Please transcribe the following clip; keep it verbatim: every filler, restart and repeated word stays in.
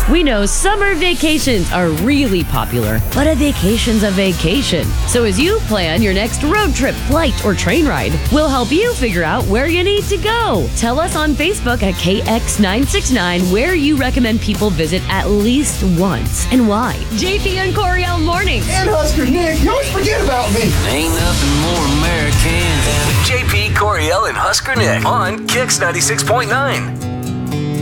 We know summer vacations are really popular, but a vacation's a vacation. So as you plan your next road trip, flight, or train ride, we'll help you figure out where you need to go. Tell us on Facebook at K X nine six nine where you recommend people visit at least once and why. J P and Coriel Mornings. And Husker Nick, you always forget about me. Ain't nothing more American than J P, Coriel, and Husker Nick on Kix ninety-six point nine.